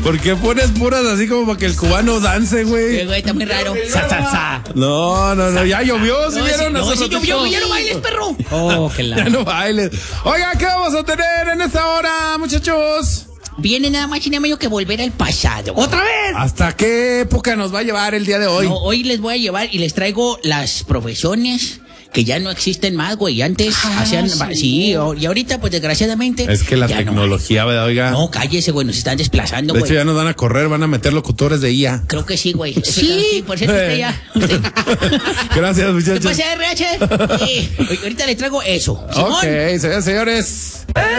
¿Por qué pones puras así como para que el cubano dance, güey? Güey, está muy raro. No, ya llovió, ¿sí vieron? No, sí llovió, ya no bailes, perro. Oh, qué Ya no bailes. Oiga, ¿qué vamos a tener en esta hora, muchachos? Viene nada más y nada menos que volver al pasado. ¿Otra vez? ¿Hasta qué época nos va a llevar el día de hoy? No, hoy les voy a llevar y les traigo las profesiones que ya no existen más, güey. Antes hacían... Sí, y ahorita, pues, desgraciadamente... Es que la ya tecnología, ¿verdad, oiga? No, cállese, güey, nos están desplazando, güey. De hecho, ya nos van a correr, van a meter locutores de IA. Creo que sí, güey. Sí, por cierto, usted ya. Gracias, muchachos. ¿Qué pasa, RH? Ahorita les traigo eso. Ok, señores.